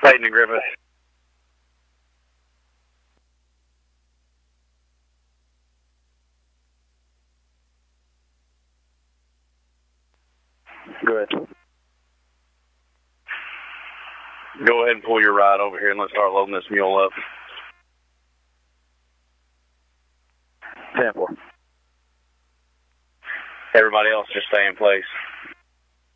Peyton and Griffith. Go ahead. Go ahead and pull your ride over here and let's start loading this mule up. 10-4. Everybody else just stay in place.